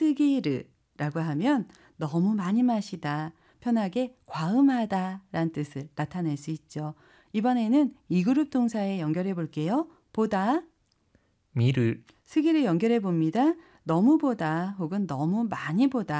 스기르라고 하면 너무 많이 마시다, 편하게 과음하다 라는 뜻을 나타낼 수 있죠. 이번에는 이 그룹 동사에 연결해 볼게요. 보다, 見る 스기를 연결해 봅니다. 너무 보다 혹은 너무 많이 보다.